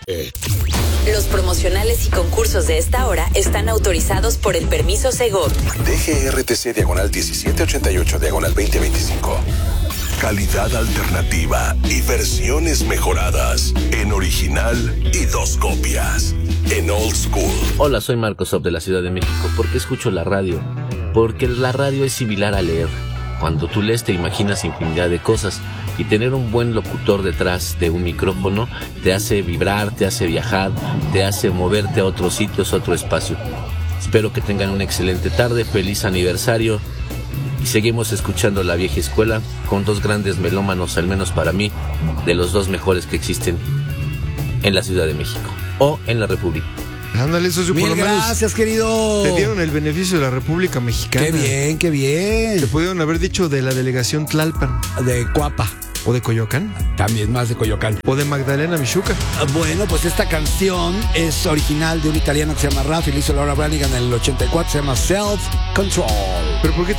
Los promocionales y concursos de esta hora están autorizados por el permiso Segov. DGRTC /1788/2025. Calidad alternativa y versiones mejoradas en original y 2 copias en Old School. Hola, soy Marcos Op de la Ciudad de México. ¿Por qué escucho la radio? Porque la radio es similar a leer. Cuando tú lees te imaginas infinidad de cosas y tener un buen locutor detrás de un micrófono te hace vibrar, te hace viajar, te hace moverte a otros sitios, a otro espacio. Espero que tengan una excelente tarde, feliz aniversario y seguimos escuchando La Vieja Escuela con 2 grandes melómanos, al menos para mí, de los 2 mejores que existen en la Ciudad de México o en la República. Ándale, socio, por lo menos. Gracias, querido. Te dieron el beneficio de la República Mexicana. Qué bien, qué bien. Te pudieron haber dicho de la delegación Tlalpan. De Cuapa. O de Coyoacán. También más de Coyoacán. O de Magdalena Michuca. Bueno, pues esta canción es original de un italiano que se llama Raffi, le hizo Laura Branigan en el 84, se llama Self Control. ¿Pero por qué